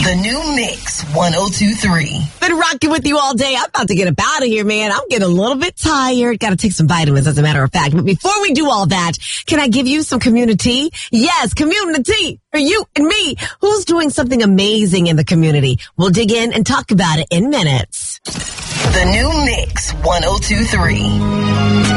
The new Mix 1023. Been rocking with you all day. I'm about to get up out of here, man. I'm getting a little bit tired. Got to take some vitamins, as a matter of fact. But before we do all that, can I give you some community? Yes, community for you and me. Who's doing something amazing in the community? We'll dig in and talk about it in minutes. The new Mix 1023.